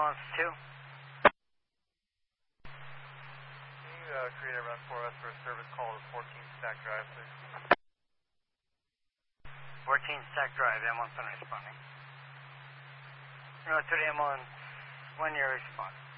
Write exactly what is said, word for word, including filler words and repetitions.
ambulance two? Can you uh, create a run for us for a service call to fourteen Stack Drive, please? fourteen Stack Drive, ambulance one responding. No, to the ambulance, when you're responding.